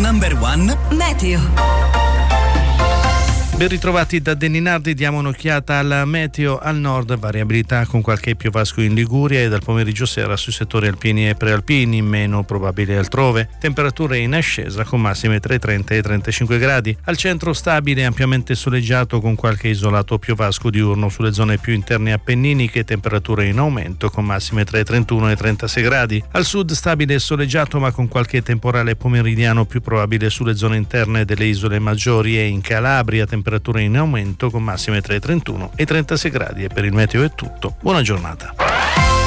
number one meteo. Ben ritrovati da Deninardi, diamo un'occhiata al meteo. Al nord variabilità con qualche piovasco in Liguria e dal pomeriggio sera sui settori alpini e prealpini, meno probabile altrove. Temperature in ascesa con massime tra i 30 e i 35 gradi. Al centro stabile, ampiamente soleggiato con qualche isolato piovasco diurno sulle zone più interne appenniniche, temperature in aumento con massime tra i 31 e i 36 gradi. Al sud stabile e soleggiato ma con qualche temporale pomeridiano più probabile sulle zone interne delle isole maggiori e in Calabria, temperature in aumento con massime tra i 31 e i 36 gradi. E per il meteo è tutto. Buona giornata.